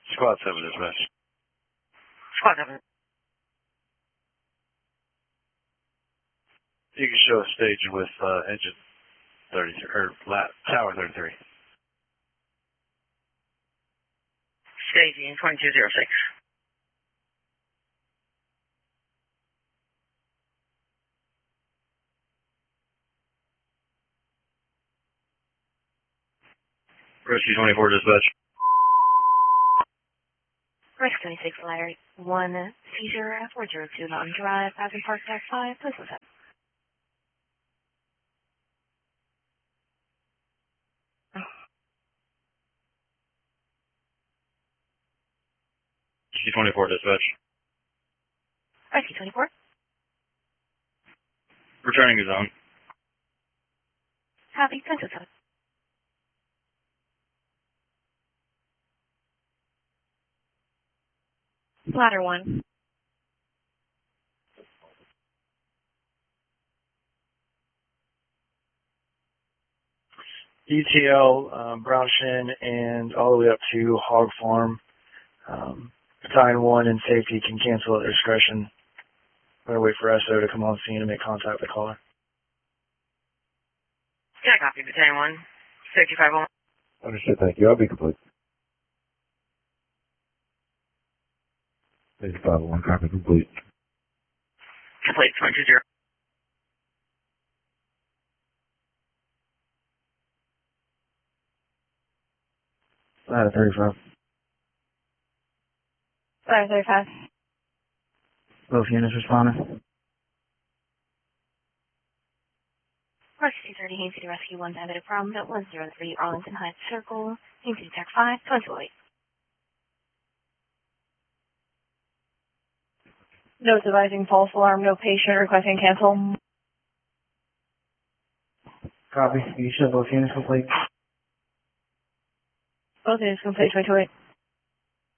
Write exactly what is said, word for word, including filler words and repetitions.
Squad seven dispatch. Squad seven. You can show a stage with uh, engine thirty-three, or lap, tower thirty-three. Staging twenty-two oh six. Rescue twenty-four dispatch. Rescue twenty-six, ladder one, seizure at four zero two Mountain Drive, Aspen Park, Tax five, please listen. Rescue twenty-four dispatch. Rescue twenty-four. Returning to zone. Copy, ten to seven. Ladder one. E T L, um, Brown Shin, and all the way up to Hog Farm. Um, Battalion one and safety can cancel at their discretion. We're going to wait for S O to come on scene and make contact with the caller. Yeah, copy, Battalion one. Safety five one. Understood, thank you. I'll be complete. Safety five one, copy complete. Complete, twenty-two zero. Ladder thirty-five. Ladder thirty-five. Both units responding. Rescue thirty, Haines City Rescue one, diabetic problem, at one zero three Arlington Heights Circle, Haines City Tech five, twenty eight. Notes advising false alarm, no patient, requesting cancel. Copy. You should both units complete. Both units complete, twenty-two eight.